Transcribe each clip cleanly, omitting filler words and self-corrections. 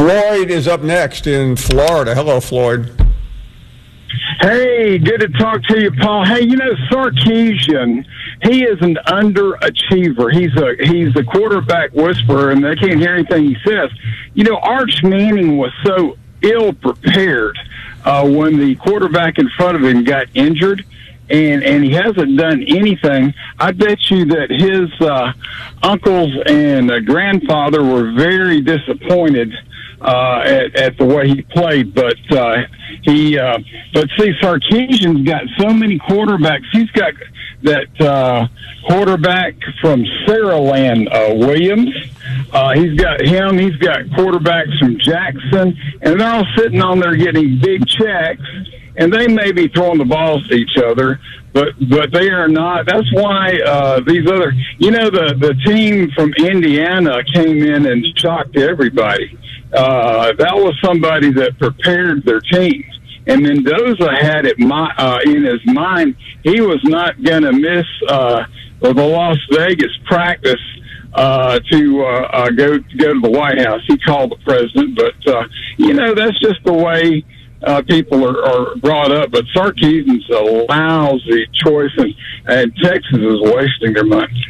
Floyd is up next in Florida. Hello, Floyd. Hey, good to talk to you, Paul. Hey, Sarkisian, he is an underachiever. He's a quarterback whisperer, and they can't hear anything he says. Arch Manning was so ill-prepared when the quarterback in front of him got injured, and he hasn't done anything. I bet you that his uncles and grandfather were very disappointed at the way he played, but see, Sarkisian's got so many quarterbacks. He's got that quarterback from Saraland, Williams. He's got him. He's got quarterbacks from Jackson, and they're all sitting on there getting big checks. And they may be throwing the balls to each other, but they are not. That's why these other, the team from Indiana came in and shocked everybody. That was somebody that prepared their team. And Mendoza had it in his mind he was not going to miss the Las Vegas practice to go to the White House. He called the president, but that's just the way people are brought up. But Sarkisian's a lousy choice, and Texas is wasting their money.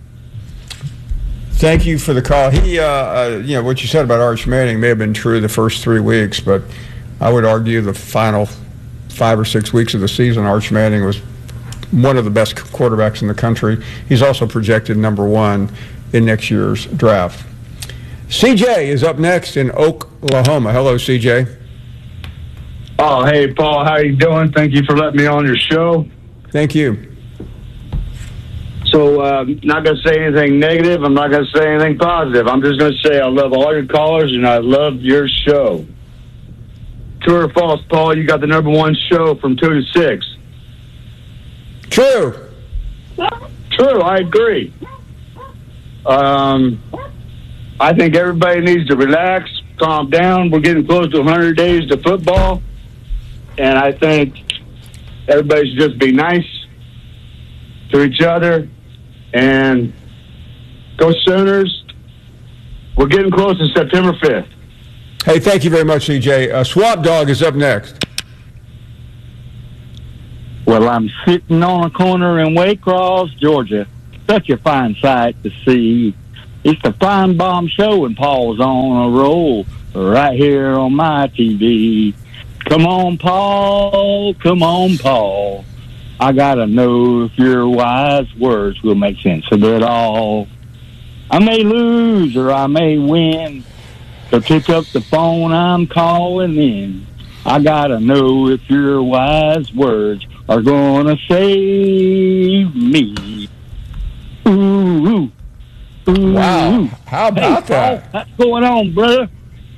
Thank you for the call. He, what you said about Arch Manning may have been true the first 3 weeks, but I would argue the final 5 or 6 weeks of the season, Arch Manning was one of the best quarterbacks in the country. He's also projected number 1 in next year's draft. CJ is up next in Oklahoma. Hello, CJ. Oh, hey, Paul. How you doing? Thank you for letting me on your show. Thank you. So, not going to say anything negative. I'm not going to say anything positive. I'm just going to say I love all your callers, and I love your show. True or false, Paul? You got the number 1 show from 2 to 6. True. True, I agree. I think everybody needs to relax, calm down. We're getting close to 100 days to football, and I think everybody should just be nice to each other and go Sooners. We're getting close to September 5th. Hey, thank you very much, CJ. Swamp Dog is up next. Well, I'm sitting on a corner in Waycross, Georgia. Such a fine sight to see. It's the Fine Bomb Show, and Paul's on a roll right here on my TV. Come on, Paul. Come on, Paul. I gotta know if your wise words will make sense of it all. I may lose or I may win, so pick up the phone, I'm calling in. I gotta know if your wise words are gonna save me. Ooh, ooh, wow. How about that? Paul, what's going on, brother?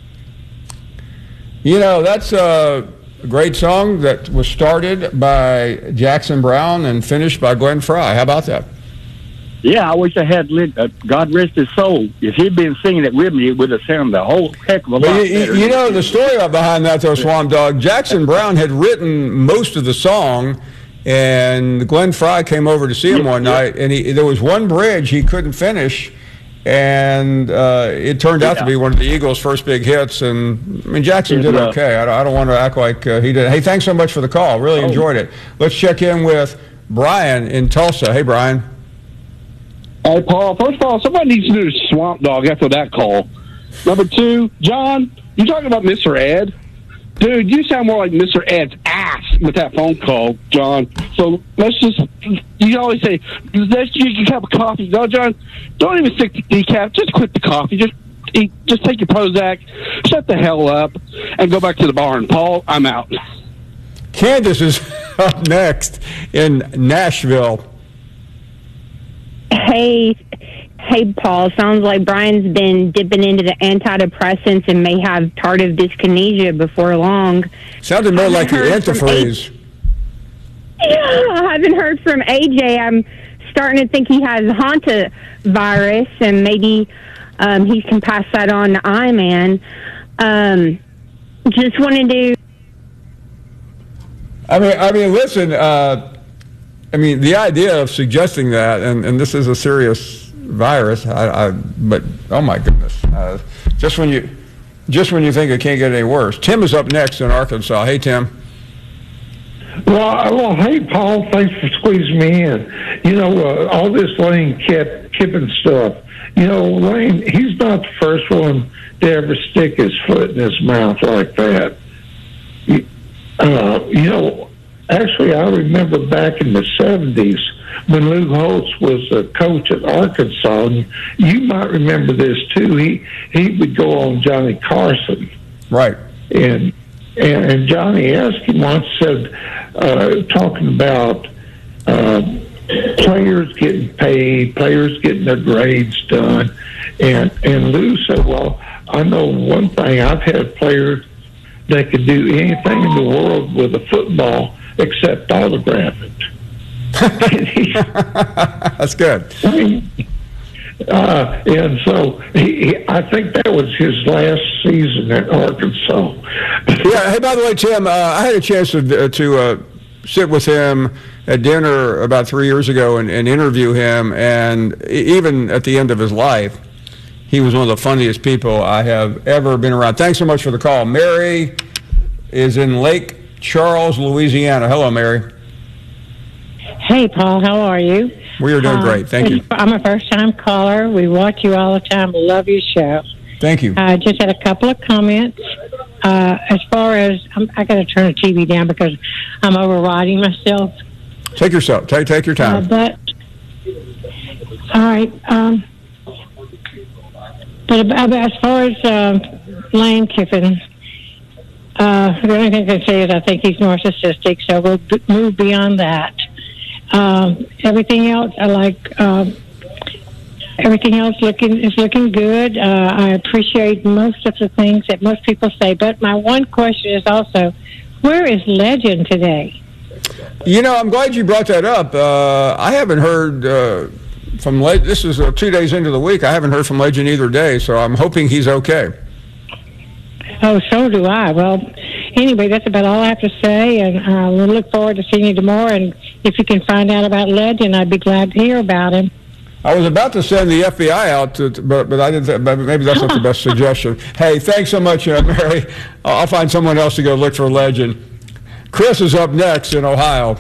That's a great song that was started by Jackson Brown and finished by Glenn Frey. How about that? Yeah, I wish I had God rest his soul. If he'd been singing it with me, it would have sounded a whole heck of a lot better. The story behind that, though, Swamp Dog, Jackson Brown had written most of the song, and Glenn Frey came over to see him one night, and there was one bridge he couldn't finish, and it turned out to be one of the Eagles' first big hits, and Jackson did okay. I don't want to act like he did. Hey, thanks so much for the call. Really enjoyed it. Let's check in with Brian in Tulsa. Hey, Brian. Hey, Paul, first of all, somebody needs to do the Swamp Dog after that call. Number 2, John, you talking about Mr. Ed? Dude, you sound more like Mr. Ed's ass with that phone call, John. So let's just, you always say, let's drink a cup of coffee. No, John, don't even stick to decaf. Just quit the coffee. Just take your Prozac, shut the hell up, and go back to the barn. Paul, I'm out. Candace is up next in Nashville. Hey, Paul. Sounds like Brian's been dipping into the antidepressants and may have tardive dyskinesia before long. Sounded more like your antifreeze. I haven't heard from AJ. I'm starting to think he has Hanta virus, and maybe he can pass that on to Iman. Just wanted to. I mean, listen. The idea of suggesting that, and this is a serious virus, but oh my goodness, just when you just when you think it can't get any worse. Tim is up next in Arkansas. Hey, Tim. Well, hey, Paul, thanks for squeezing me in. You know, all this Lane Kiffin stuff, you know, Lane, he's not the first one to ever stick his foot in his mouth like that. You know, actually, I remember back in the 70s when Lou Holtz was a coach at Arkansas, and you might remember this too. He would go on Johnny Carson. Right. And Johnny asked him once, said, talking about players getting paid, players getting their grades done. And Lou said, well, I know one thing. I've had players that could do anything in the world with a football except autograph it. That's good. And so I think that was his last season at Arkansas. Yeah. Hey, by the way, Tim, I had a chance to sit with him at dinner about 3 years ago and interview him. And even at the end of his life, he was one of the funniest people I have ever been around. Thanks so much for the call. Mary is in Lake Charles, Louisiana. Hello, Mary. Hey, Paul, how are you? We are doing great. Thank you. I'm a first-time caller. We watch you all the time. Love your show. Thank you. I just had a couple of comments. As far as, I got to turn the TV down because I'm overriding myself. Take your time. But, all right. But as far as Lane Kiffin, the only thing I can say is I think he's narcissistic, so we'll move beyond that. Everything else, I like. Everything else is looking good. I appreciate most of the things that most people say. But my one question is also, where is Legend today? You know, I'm glad you brought that up. I haven't heard from Legend. This is 2 days into the week. I haven't heard from Legend either day, so I'm hoping he's okay. Oh, so do I. Well, anyway, that's about all I have to say, and we'll look forward to seeing you tomorrow. And if you can find out about Legend, I'd be glad to hear about him. I was about to send the FBI out, but I didn't. Maybe that's not the best suggestion. Hey, thanks so much, Mary. I'll find someone else to go look for Legend. Chris is up next in Ohio.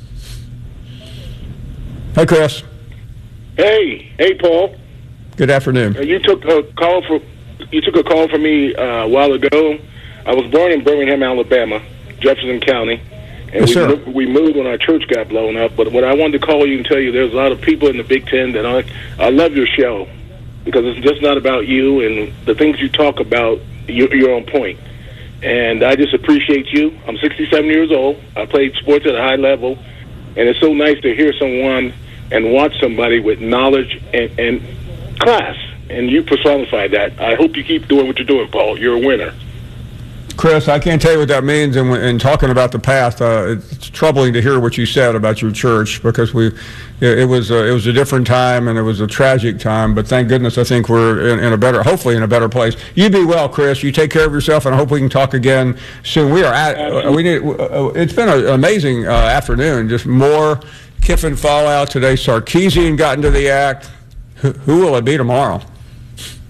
Hey, Chris. Hey, Paul. Good afternoon. You took a call from me a while ago. I was born in Birmingham, Alabama, Jefferson County. And yes, we moved when our church got blown up. But what I wanted to call you and tell you, there's a lot of people in the Big Ten that I love your show because it's just not about you and the things you talk about. You're on point, and I just appreciate you. I'm 67 years old. I played sports at a high level, and it's so nice to hear someone and watch somebody with knowledge and class. And you personify that. I hope you keep doing what you're doing, Paul. You're a winner. Chris, I can't tell you what that means. And talking about the past, it's troubling to hear what you said about your church because it was a different time and it was a tragic time. But thank goodness, I think we're hopefully in a better place. You be well, Chris. You take care of yourself, and I hope we can talk again soon. It's been an amazing afternoon. Just more Kiffin fallout today. Sarkisian got into the act. Who will it be tomorrow?